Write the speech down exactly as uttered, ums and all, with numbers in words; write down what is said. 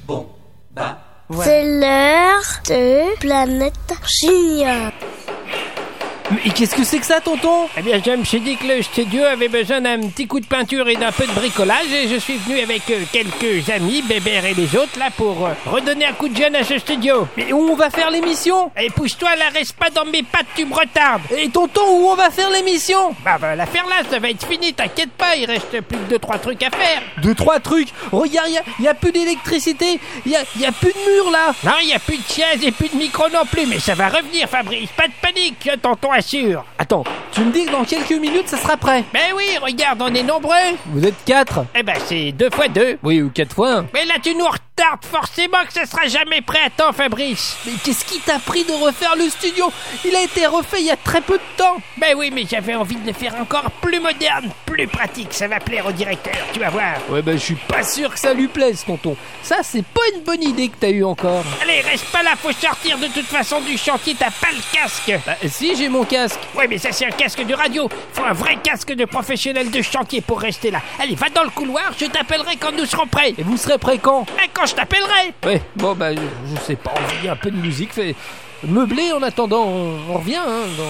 bon, bah. Voilà. C'est l'heure de Planète Junior. Mais qu'est-ce que c'est que ça, tonton? Eh bien, je me suis dit que le studio avait besoin d'un petit coup de peinture et d'un peu de bricolage, et je suis venu avec euh, quelques amis, Bébert et les autres, là, pour euh, redonner un coup de jeune à ce studio. Mais où on va faire l'émission? Et pousse-toi, là, reste pas dans mes pattes, tu me retardes. Et tonton, où on va faire l'émission? Bah, bah, la faire là, ça va être fini, t'inquiète pas, il reste plus que deux, trois trucs à faire. Deux, trois trucs? Regarde, il y, y a plus d'électricité, il y a, y a plus de mur, là. Non, il y a plus de chaises et plus de micro non plus, mais ça va revenir, Fabrice, pas de panique, tonton assure. Attends, tu me dis que dans quelques minutes, ça sera prêt? Ben oui, regarde, on est nombreux. Vous êtes quatre. Eh ben, c'est deux fois deux. Oui, ou quatre fois un. Mais là, tu nous retardes forcément que ça sera jamais prêt à temps, Fabrice. Mais qu'est-ce qui t'a pris de refaire le studio? Il a été refait il y a très peu de temps. Ben oui, mais j'avais envie de le faire encore plus moderne, plus pratique. Ça va plaire au directeur, tu vas voir. Ouais, ben je suis pas sûr que ça lui plaise, tonton. Ça, c'est pas une bonne idée que t'as eu encore. Allez, reste pas là, faut sortir de toute façon du chantier, t'as pas le casque. Bah si, j'ai mon casque. Ouais, mais ça c'est un casque de radio. Faut un vrai casque de professionnel de chantier pour rester là. Allez, va dans le couloir, je t'appellerai quand nous serons prêts. Et vous serez prêts quand? Ben quand je t'appellerai. Ouais, bon bah je, je sais pas, on dit un peu de musique, fait meubler en attendant, on, on revient hein. Dans...